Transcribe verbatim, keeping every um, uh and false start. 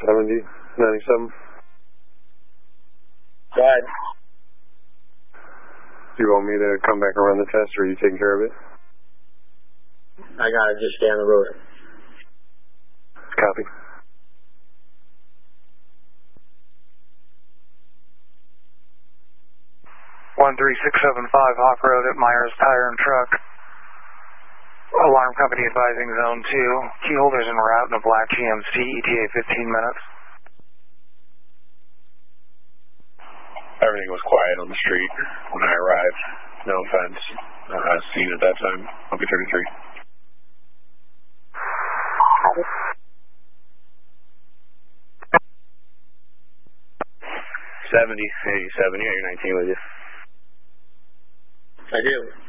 seventy, ninety-seven. Go ahead. Do you want me to come back and run the test, or are you taking care of it? I gotta just stay on the road. Copy. one three six seven five Hawk Road at Myers Tire and Truck. Alarm company advising zone two. Key holders en route in a black G M C, E T A fifteen minutes. Everything was quiet on the street when I arrived. No offense. Uh, seen at that time. I'll be thirty-three. seventy, eighty-seven, yeah, you're nineteen with you. I do.